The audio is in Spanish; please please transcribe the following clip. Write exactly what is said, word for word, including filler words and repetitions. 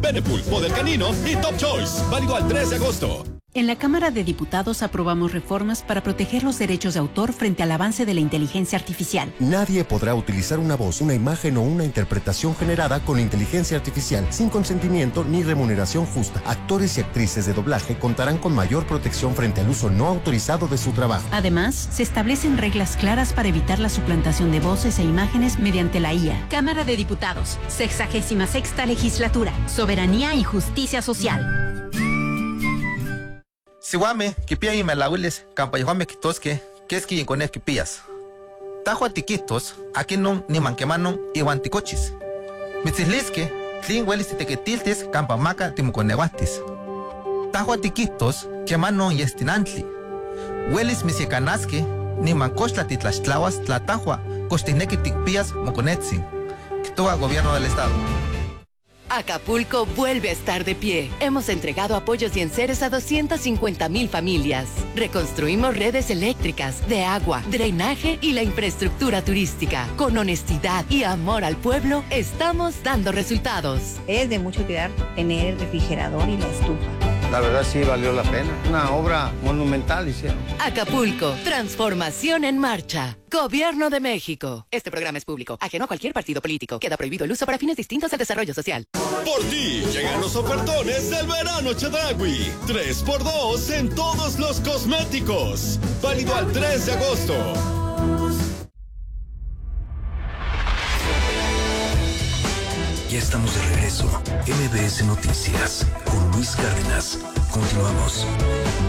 Benepul, Poder Canino y Top Choice. Válido al tres de agosto. En la Cámara de Diputados aprobamos reformas para proteger los derechos de autor frente al avance de la inteligencia artificial. Nadie podrá utilizar una voz, una imagen o una interpretación generada con inteligencia artificial sin consentimiento ni remuneración justa. Actores y actrices de doblaje contarán con mayor protección frente al uso no autorizado de su trabajo. Además, se establecen reglas claras para evitar la suplantación de voces e imágenes mediante la I A. Cámara de Diputados, sexagésima sexta legislatura, soberanía y justicia social. Siwame, kipia y melawiles, campañame kitosque, que es que incones kipillas. Tajo atiquitos, aquí no ni manquemanon y guanticochis. Mitzislisque, tlin huelis tequetiltes, campamaca timuconeguatis. Tajo atiquitos, que manon y estinantli. Huelis misiecanasque, ni mancochla titlachtlawas, tlatajua, costinequi ticpillas moconetzin. Quitoa gobierno del estado. Acapulco vuelve a estar de pie. Hemos entregado apoyos y enseres a doscientas cincuenta mil familias. Reconstruimos redes eléctricas, de agua, drenaje y la infraestructura turística. Con honestidad y amor al pueblo, estamos dando resultados. Es de mucha utilidad tener el refrigerador y la estufa. La verdad sí valió la pena. Una obra monumental hicieron. Acapulco, transformación en marcha. Gobierno de México. Este programa es público, ajeno a cualquier partido político. Queda prohibido el uso para fines distintos al desarrollo social. Por ti llegan los ofertones del verano Chedraui. tres por dos en todos los cosméticos. Válido al tres de agosto. Ya estamos de regreso. M B S Noticias con Luis Cárdenas. Continuamos.